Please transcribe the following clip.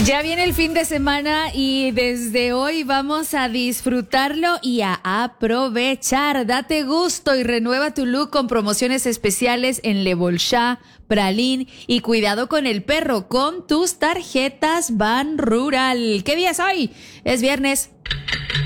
Ya viene el fin de semana y desde hoy vamos a disfrutarlo y a aprovechar. Date gusto y renueva tu look con promociones especiales en Le Bolshá, Pralín y cuidado con el perro con tus tarjetas Ban Rural. ¿Qué día es hoy? Es viernes.